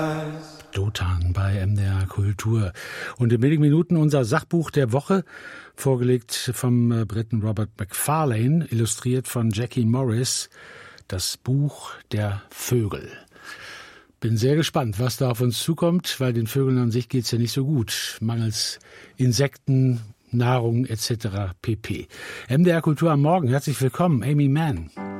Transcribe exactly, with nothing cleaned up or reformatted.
Dotan bei M D R Kultur. Und in wenigen Minuten unser Sachbuch der Woche, vorgelegt vom Briten Robert Macfarlane, illustriert von Jackie Morris, das Buch der Vögel. Bin sehr gespannt, was da auf uns zukommt, weil den Vögeln an sich geht's ja nicht so gut, mangels Insekten, Nahrung et cetera pp. M D R Kultur am Morgen, herzlich willkommen, Amy Mann.